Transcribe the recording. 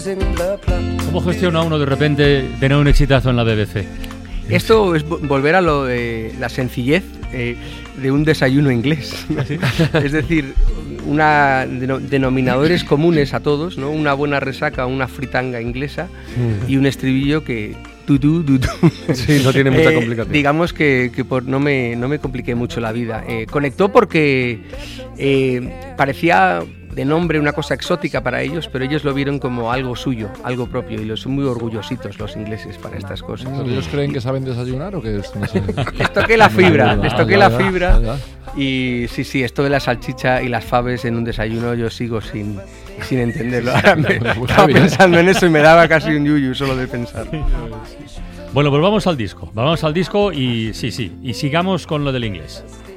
¿Cómo gestiona uno de repente tener un exitazo en la BBC? Esto es volver a lo de la sencillez de un desayuno inglés. Es decir, denominadores comunes a todos, ¿no? Una buena resaca, una fritanga inglesa y un estribillo que... Sí, no tiene mucha complicación. Digamos que no me compliqué mucho la vida. Conectó porque parecía de nombre una cosa exótica para ellos, pero ellos lo vieron como algo suyo, algo propio, y los son muy orgullositos los ingleses para estas cosas. ¿Pero ellos creen que saben desayunar o que no sé? Les toqué la fibra, y sí, esto de la salchicha y las faves en un desayuno yo sigo sin entenderlo. Ahora estaba pensando en eso y me daba casi un yuyu solo de pensar. Bueno, pues vamos al disco y sí, y sigamos con lo del inglés.